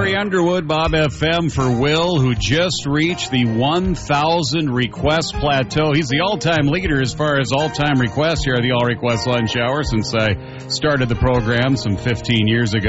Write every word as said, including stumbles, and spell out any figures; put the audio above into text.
Larry Underwood, Bob F M for Will, who just reached the one thousand request plateau. He's the all-time leader as far as all-time requests here at the All Request Lunch Hour since I started the program some fifteen years ago.